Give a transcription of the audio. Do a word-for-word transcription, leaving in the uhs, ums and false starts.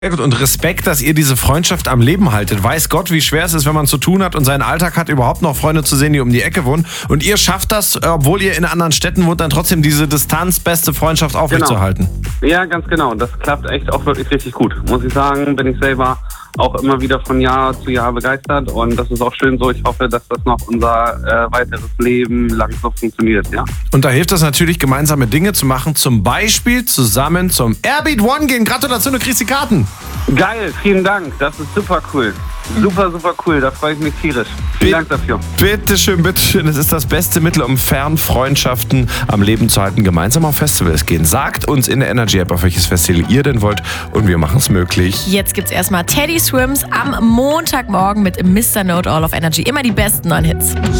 Und Respekt, dass ihr diese Freundschaft am Leben haltet. Weiß Gott, wie schwer es ist, wenn man zu tun hat und seinen Alltag hat, überhaupt noch Freunde zu sehen, die um die Ecke wohnen. Und ihr schafft das, obwohl ihr in anderen Städten wohnt, dann trotzdem diese Distanz, beste Freundschaft aufrechtzuerhalten. Genau. Ja, ganz genau. Das klappt echt auch wirklich richtig gut. Muss ich sagen, bin ich selber auch immer wieder von Jahr zu Jahr begeistert. Und das ist auch schön so. Ich hoffe, dass das noch unser äh, weiteres Leben lang so funktioniert, ja. Und da hilft es natürlich, gemeinsame Dinge zu machen. Zum Beispiel zusammen zum Airbeat One gehen. Gratulation, du kriegst die Karten. Geil, vielen Dank. Das ist super cool. Super, super cool. Da freue ich mich tierisch. Vielen Dank dafür. Bitteschön, bitteschön. Es ist das beste Mittel, um Fernfreundschaften am Leben zu halten. Gemeinsam auf Festivals gehen. Sagt uns in der Energy App, auf welches Festival ihr denn wollt. Und wir machen es möglich. Jetzt gibt's erstmal Teddy Swims am Montagmorgen mit Mister Know It All auf Energy. Immer die besten neuen Hits.